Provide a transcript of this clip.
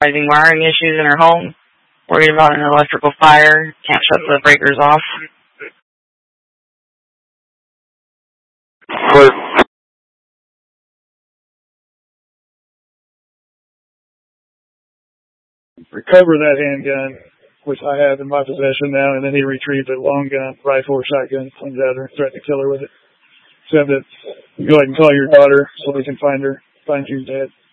Having wiring issues in her home. Worried about an electrical fire. Can't shut the breakers off. Clear. Recover that handgun, which I have in my possession now, and then he retrieved a long gun, rifle or shotgun, cleans out her, threatened to kill her with it. So that, go ahead and call your daughter so we can find her, find your dad.